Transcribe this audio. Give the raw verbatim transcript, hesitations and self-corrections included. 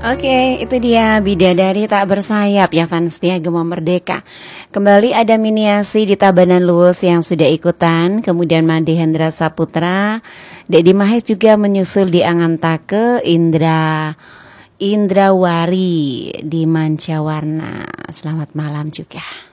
Oke, itu dia Bidadari Tak Bersayap ya fans setia Gema Merdeka. Kembali ada Miniasi di Tabanan Luwus yang sudah ikutan. Kemudian Made Hendra Saputra, Dedi Mahes juga menyusul di Angantake, Indra Indrawari di Mancawarna. Selamat malam juga.